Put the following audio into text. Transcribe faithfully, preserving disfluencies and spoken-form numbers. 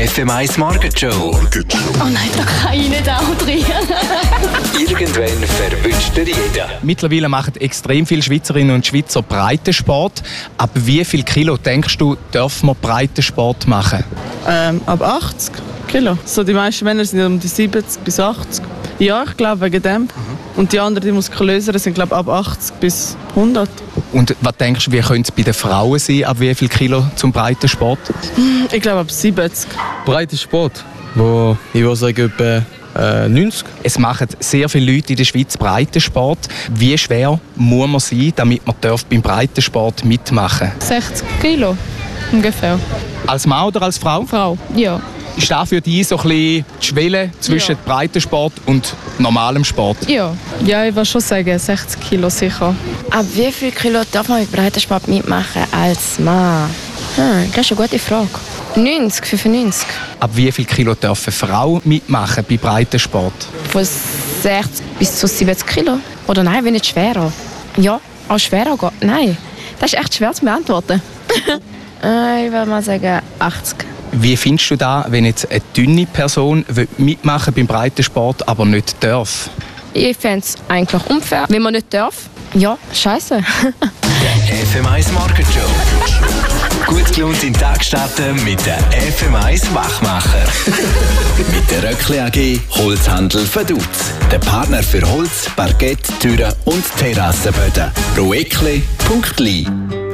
F M eins Morgenshow. Oh nein, da kann ich nicht auch drin. Irgendwann verwünscht er jeden. Mittlerweile machen extrem viele Schweizerinnen und Schweizer Breitensport. Ab wie viel Kilo denkst du, dürfen wir Breitensport machen? Ähm, ab achtzig Kilo. So, die meisten Männer sind um die siebzig bis achtzig. Ja, ich glaube wegen dem. Mhm. Und die anderen, die muskulöseren, sind glaube ab achtzig bis hundert. Und was denkst du, wie könnte es bei den Frauen sein, ab wie viel Kilo zum Breitensport? Ich glaube ab siebzig. Breitensport, wo ich würde sagen etwa äh, neunzig. Es machen sehr viele Leute in der Schweiz Breitensport. Wie schwer muss man sein, damit man beim Breitensport mitmachen darf? sechzig Kilo ungefähr. Als Mann oder als Frau? Frau, ja. Ist das für dich so ein bisschen die Schwelle zwischen Ja. Breitensport und normalem Sport? Ja, ja, ich würde schon sagen, sechzig Kilo sicher. Ab wie viel Kilo darf man mit Breitensport mitmachen als Mann? Hm, das ist eine gute Frage. neunzig, fünfundneunzig. Ab wie viel Kilo dürfen Frauen mitmachen bei Breitensport? Von sechzig bis zu siebzig Kilo. Oder nein, wenn nicht schwerer. Ja, auch schwerer geht. Nein, das ist echt schwer zu beantworten. äh, ich würde mal sagen achtzig. Wie findest du das, wenn jetzt eine dünne Person mitmachen beim Breitensport, aber nicht darf? Ich fände es eigentlich unfair, wenn man nicht darf. Ja, scheiße. F M eins Morgenshow. Gut gelaunt in den Tag starten mit der F M eins Wachmacher. Mit der Röckli A G Holzhandel Vaduz. Der Partner für Holz, Parkett, Türen und Terrassenböden. roeckli punkt l i